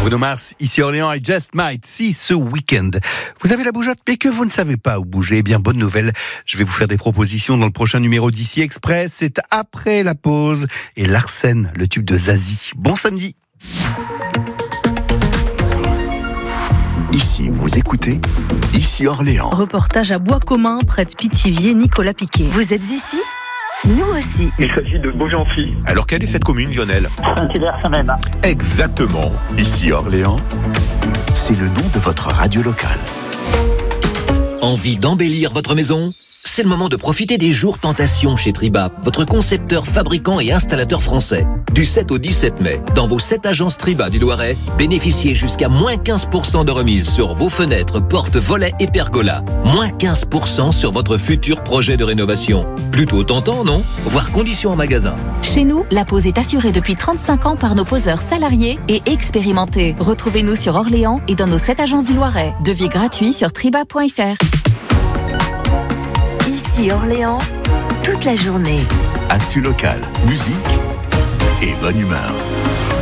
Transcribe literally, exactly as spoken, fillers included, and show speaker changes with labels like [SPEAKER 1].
[SPEAKER 1] Bruno Mars, ici Orléans, I just might see ce week-end. Vous avez la bougeotte, mais que vous ne savez pas où bouger. Eh bien, bonne nouvelle, je vais vous faire des propositions dans le prochain numéro d'Ici Express. C'est après la pause. Et Larsen, le tube de Zazie. Bon samedi.
[SPEAKER 2] Ici, vous écoutez Ici Orléans.
[SPEAKER 3] Reportage à Bois-Commun, près de Pithiviers, Nicolas Piquet.
[SPEAKER 4] Vous êtes ici ? Nous aussi.
[SPEAKER 5] Il s'agit de Beaugency.
[SPEAKER 2] Alors, quelle est cette commune, Lionel ?
[SPEAKER 5] Saint-Hilaire-Saint-Même.
[SPEAKER 2] Exactement. Ici Orléans, c'est le nom de votre radio locale.
[SPEAKER 6] Envie d'embellir votre maison ? C'est le moment de profiter des jours Tentation chez Triba, votre concepteur, fabricant et installateur français. Du sept au dix-sept mai, dans vos sept agences Triba du Loiret, bénéficiez jusqu'à moins quinze pour cent de remise sur vos fenêtres, portes, volets et pergolas. Moins quinze pour cent sur votre futur projet de rénovation. Plutôt tentant, non ? Voir conditions en magasin.
[SPEAKER 7] Chez nous, la pose est assurée depuis trente-cinq ans par nos poseurs salariés et expérimentés. Retrouvez-nous sur Orléans et dans nos sept agences du Loiret. Devis gratuit sur triba point f r.
[SPEAKER 4] Ici Orléans, toute la journée.
[SPEAKER 2] Actu local, musique et bonne humeur.